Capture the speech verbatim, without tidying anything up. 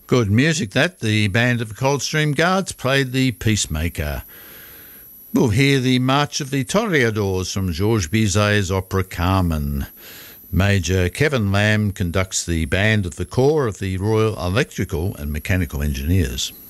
Good music that. The band of the Coldstream Guards played the Peacemaker. We'll hear the March of the Toreadors from Georges Bizet's opera Carmen. Major Kevin Lamb conducts the band of the Corps of the Royal Electrical and Mechanical Engineers.